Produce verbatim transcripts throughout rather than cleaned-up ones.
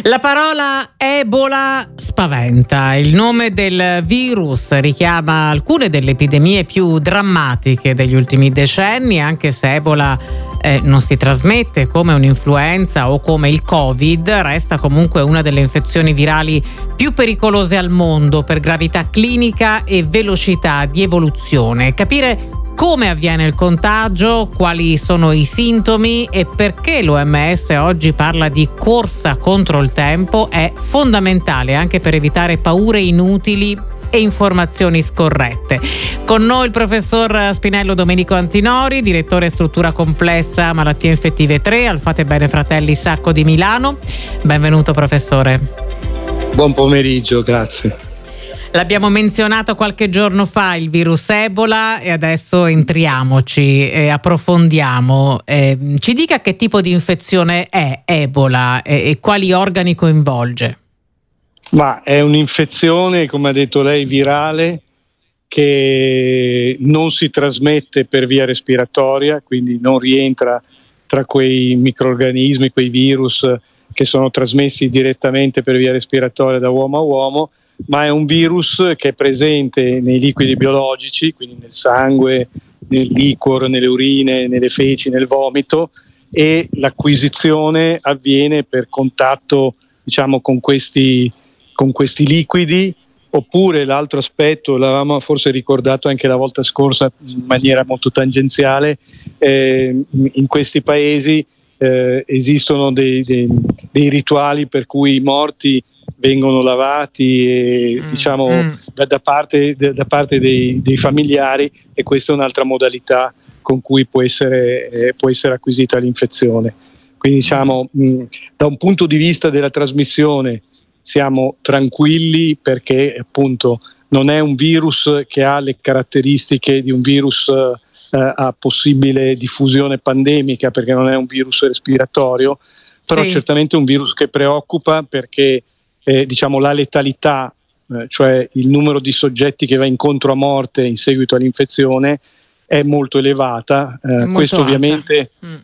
La parola Ebola spaventa. Il nome del virus richiama alcune delle epidemie più drammatiche degli ultimi decenni, anche se Ebola eh, non si trasmette come un'influenza o come il Covid, resta comunque una delle infezioni virali più pericolose al mondo per gravità clinica e velocità di evoluzione. Capire come avviene il contagio, quali sono i sintomi e perché l'O M S oggi parla di corsa contro il tempo è fondamentale anche per evitare paure inutili e informazioni scorrette. Con noi il professor Spinello Domenico Antinori, direttore struttura complessa malattie infettive tre al Fatebenefratelli Fratelli Sacco di Milano. Benvenuto professore. Buon pomeriggio, grazie. L'abbiamo menzionato qualche giorno fa, il virus Ebola, e adesso entriamoci e approfondiamo. Eh, ci dica che tipo di infezione è Ebola e, e quali organi coinvolge? Ma è un'infezione, come ha detto lei, virale, che non si trasmette per via respiratoria, quindi non rientra tra quei microrganismi, quei virus che sono trasmessi direttamente per via respiratoria da uomo a uomo, ma è un virus che è presente nei liquidi biologici, quindi nel sangue, nel liquor, nelle urine, nelle feci, nel vomito, e l'acquisizione avviene per contatto, diciamo, con questi, con questi liquidi. Oppure l'altro aspetto, l'avevamo forse ricordato anche la volta scorsa in maniera molto tangenziale, eh, in questi paesi eh, esistono dei, dei, dei rituali per cui i morti vengono lavati e, mm, diciamo mm. Da, da parte, da, da parte dei, dei familiari, e questa è un'altra modalità con cui può essere, eh, può essere acquisita l'infezione. Quindi diciamo mh, da un punto di vista della trasmissione siamo tranquilli, perché appunto non è un virus che ha le caratteristiche di un virus eh, a possibile diffusione pandemica, perché non è un virus respiratorio, però sì. Certamente è un virus che preoccupa, perché Eh, diciamo la letalità, eh, cioè il numero di soggetti che va incontro a morte in seguito all'infezione, è molto elevata. Eh, molto questo alta. Ovviamente mm.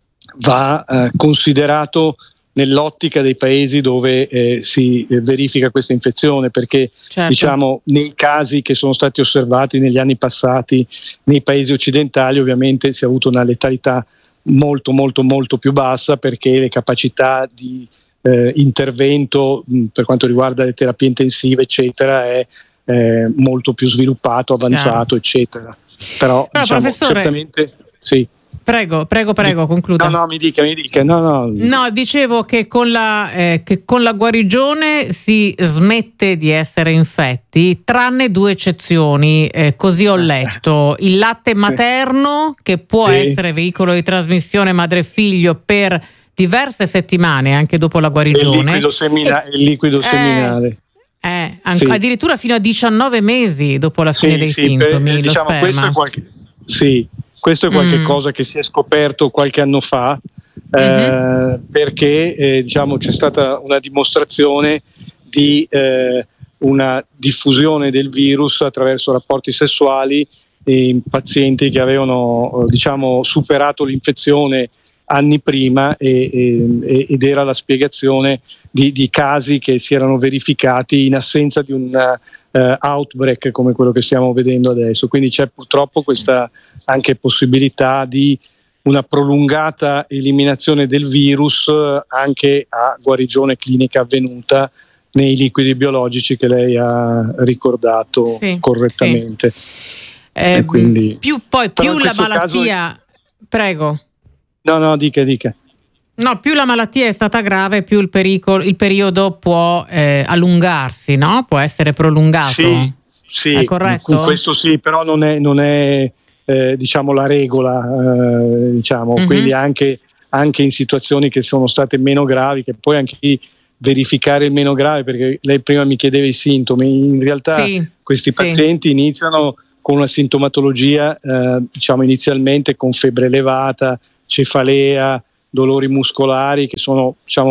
va eh, considerato nell'ottica dei paesi dove eh, si eh, verifica questa infezione, perché certo. diciamo nei casi che sono stati osservati negli anni passati nei paesi occidentali ovviamente si è avuto una letalità molto molto molto più bassa, perché le capacità di Eh, intervento mh, per quanto riguarda le terapie intensive eccetera è eh, molto più sviluppato, avanzato yeah. eccetera. Però, Però diciamo, professore, certamente sì. Prego, prego, prego, mi, concluda. No, no, mi dica, mi dica. No, no. No, dicevo che con la eh, che con la guarigione si smette di essere infetti, tranne due eccezioni, eh, così ho letto. Il latte materno, sì. che può sì. essere veicolo di trasmissione madre-figlio per diverse settimane anche dopo la guarigione. Il liquido, semina- e, il liquido eh, seminale. Eh, an- sì. Addirittura fino a diciannove mesi dopo la fine sì, dei sì, sintomi, per, lo diciamo, sperma. Questo è qualche, sì, questo è qualche mm. cosa che si è scoperto qualche anno fa, eh, mm-hmm. perché eh, diciamo, c'è stata una dimostrazione di eh, una diffusione del virus attraverso rapporti sessuali in pazienti che avevano diciamo, superato l'infezione anni prima, e, e, ed era la spiegazione di, di casi che si erano verificati in assenza di un uh, outbreak come quello che stiamo vedendo adesso. Quindi c'è purtroppo questa anche possibilità di una prolungata eliminazione del virus anche a guarigione clinica avvenuta nei liquidi biologici che lei ha ricordato sì, correttamente. Sì. Eh, quindi, più poi più la malattia caso... prego No, no, dica, dica. No, più la malattia è stata grave, più il pericolo, il periodo può eh, allungarsi, no? Può essere prolungato. Sì, sì. È corretto? Questo sì, però non è, non è eh, diciamo la regola, eh, diciamo. Mm-hmm. Quindi anche, anche in situazioni che sono state meno gravi, che poi anche verificare il meno grave, perché lei prima mi chiedeva i sintomi, in realtà sì, questi pazienti sì. iniziano con una sintomatologia, eh, diciamo inizialmente con febbre elevata, cefalea, dolori muscolari, che sono diciamo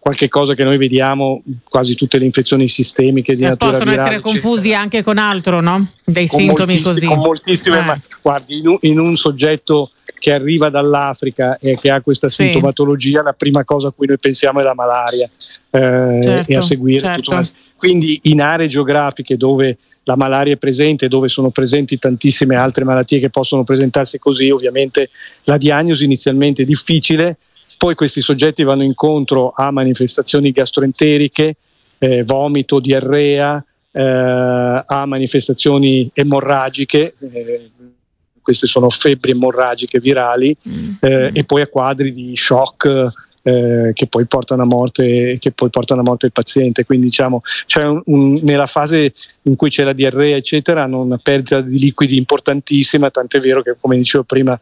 qualche cosa che noi vediamo, quasi tutte le infezioni sistemiche di eh, natura possono virale, essere confusi eccetera. anche con altro, no? Dei Con sintomi così. Con moltissime, eh. ma guardi, in un, in un soggetto che arriva dall'Africa e che ha questa sì. sintomatologia, la prima cosa a cui noi pensiamo è la malaria, eh, certo, e a seguire certo. tutta una... Quindi in aree geografiche dove la malaria è presente, dove sono presenti tantissime altre malattie che possono presentarsi così, ovviamente la diagnosi inizialmente è difficile, poi questi soggetti vanno incontro a manifestazioni gastroenteriche, eh, vomito, diarrea, eh, a manifestazioni emorragiche, eh, queste sono febbri emorragiche virali, mm. eh, e poi a quadri di shock eh, che poi portano a morte che poi portano a morte il paziente. Quindi diciamo c'è un, un, nella fase in cui c'è la diarrea eccetera, hanno una perdita di liquidi importantissima, tant'è vero che, come dicevo prima,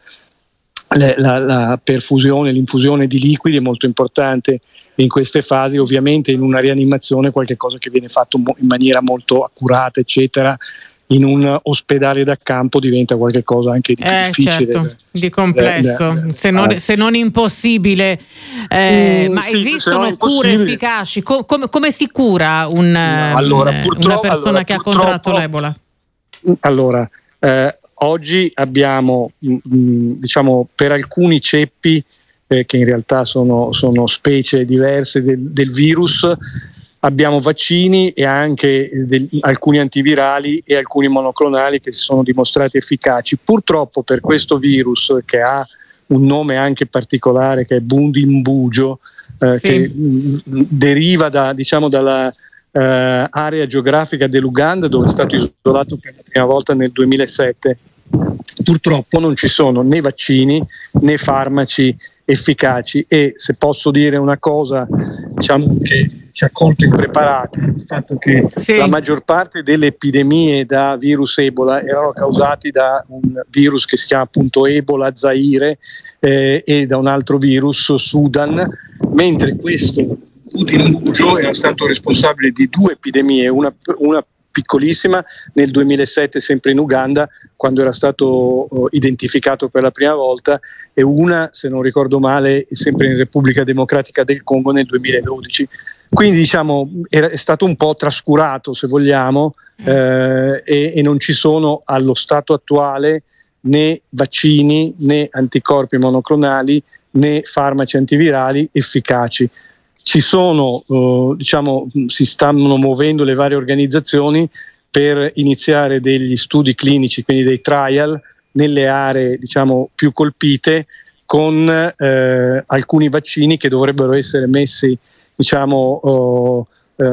le, la, la perfusione, l'infusione di liquidi è molto importante in queste fasi. Ovviamente in una rianimazione qualche cosa che viene fatto in maniera molto accurata eccetera, in un ospedale da campo diventa qualcosa anche di più eh, difficile, certo, di complesso, eh, eh, se, non, eh. se non impossibile. Eh, sì, ma sì, esistono cure efficaci? Com- come, come si cura un, no, allora, una persona allora, che ha contratto l'Ebola? Allora, eh, oggi abbiamo, mh, diciamo, per alcuni ceppi, eh, che in realtà sono, sono specie diverse del, del virus, abbiamo vaccini e anche del, alcuni antivirali e alcuni monoclonali che si sono dimostrati efficaci. Purtroppo per questo virus, che ha un nome anche particolare, che è Bundibugyo, eh, sì. che mh, deriva da, diciamo, dalla eh, area geografica dell'Uganda, dove è stato isolato per la prima volta nel duemilasette, purtroppo non ci sono né vaccini né farmaci efficaci. E se posso dire una cosa, diciamo, che ci ha colto impreparati, il fatto che sì. la maggior parte delle epidemie da virus Ebola erano causati da un virus che si chiama appunto Ebola Zaire, eh, e da un altro virus Sudan, mentre questo Bundibugyo era stato responsabile di due epidemie, una, una piccolissima nel duemilasette sempre in Uganda, quando era stato uh, identificato per la prima volta, e una, se non ricordo male, sempre in Repubblica Democratica del Congo nel duemiladodici. Quindi diciamo era, è stato un po' trascurato, se vogliamo, eh, e, e non ci sono allo stato attuale né vaccini né anticorpi monoclonali né farmaci antivirali efficaci. Ci sono, eh, diciamo, si stanno muovendo le varie organizzazioni per iniziare degli studi clinici, quindi dei trial, nelle aree, diciamo, più colpite, con eh, alcuni vaccini che dovrebbero essere messi, diciamo, oh,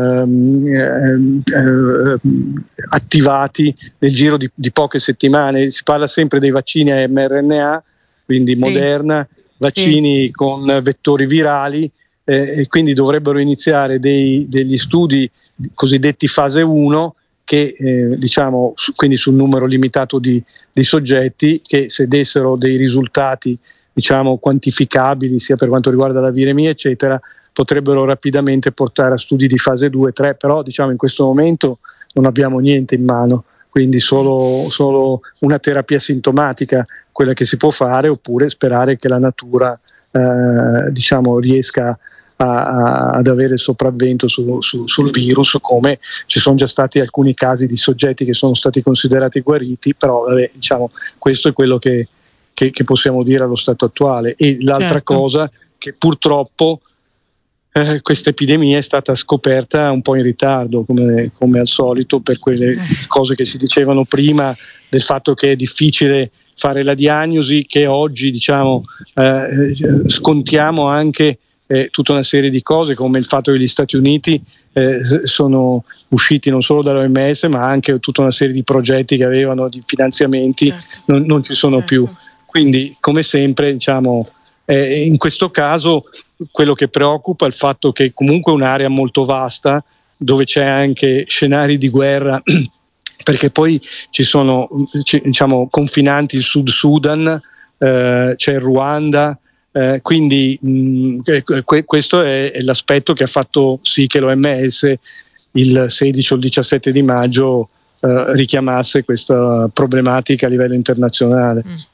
ehm, eh, attivati nel giro di, di poche settimane. Si parla sempre dei vaccini a mRNA, quindi sì. Moderna, vaccini sì. con vettori virali, eh, e quindi dovrebbero iniziare dei, degli studi cosiddetti fase uno, che eh, diciamo su, quindi sul numero limitato di, di soggetti, che se dessero dei risultati, diciamo, quantificabili sia per quanto riguarda la viremia eccetera, potrebbero rapidamente portare a studi di fase due tre, però diciamo in questo momento non abbiamo niente in mano, quindi solo, solo una terapia sintomatica, quella che si può fare, oppure sperare che la natura eh, diciamo riesca a, a, ad avere il sopravvento su, su, sul virus, come ci sono già stati alcuni casi di soggetti che sono stati considerati guariti, però vabbè, diciamo, questo è quello che, che, che possiamo dire allo stato attuale. E l'altra certo. cosa, che purtroppo eh, questa epidemia è stata scoperta un po' in ritardo, come, come al solito, per quelle cose che si dicevano prima, del fatto che è difficile fare la diagnosi, che oggi diciamo eh, scontiamo anche eh, tutta una serie di cose, come il fatto che gli Stati Uniti eh, sono usciti non solo dall'O M S, ma anche tutta una serie di progetti che avevano, di finanziamenti, certo. non, non ci sono certo. più. Quindi, come sempre, diciamo, eh, in questo caso quello che preoccupa è il fatto che comunque è un'area molto vasta, dove c'è anche scenari di guerra, perché poi ci sono, diciamo, confinanti il Sud Sudan, eh, c'è il Ruanda, eh, quindi mh, que- questo è, è l'aspetto che ha fatto sì che l'O M S il sedici o il diciassette di maggio eh, richiamasse questa problematica a livello internazionale. Mm.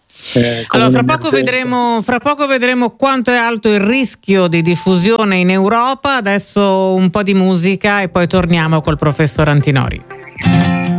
Eh, allora, fra poco, vedremo, fra poco vedremo quanto è alto il rischio di diffusione in Europa. Adesso un po' di musica e poi torniamo col professor Antinori.